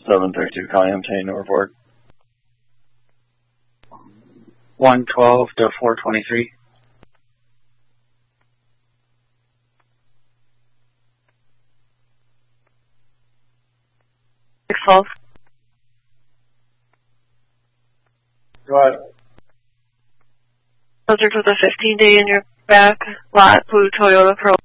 732 Cayenne, Norfolk. 112 to 423. Go ahead. Subject with a 15-day in your back, lot, blue Toyota Corolla.